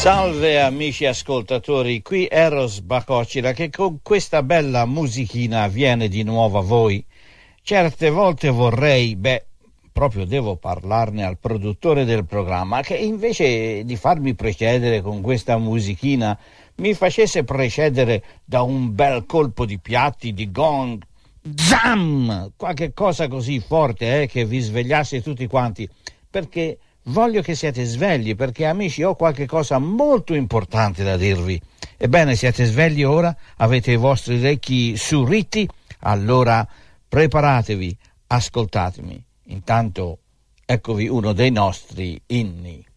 Salve amici ascoltatori, qui Eros Bacocila che con questa bella musichina viene di nuovo a voi. Certe volte vorrei, proprio devo parlarne al produttore del programma, che invece di farmi precedere con questa musichina mi facesse precedere da un bel colpo di piatti, di gong, zam, qualche cosa così forte che vi svegliasse tutti quanti, perché voglio che siate svegli, perché amici ho qualche cosa molto importante da dirvi. Ebbene, siete svegli ora? Avete i vostri orecchi surritti? Allora preparatevi, ascoltatemi. Intanto eccovi uno dei nostri inni.